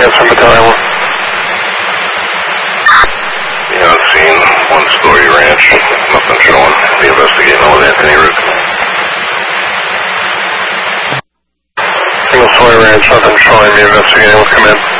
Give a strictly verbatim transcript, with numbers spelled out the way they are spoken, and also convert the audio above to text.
Yes, from Battalion one. Yeah, I've seen one story ranch, nothing showing. Be investigating all of Anthony Route. Single story ranch, nothing showing. Be investigating with command.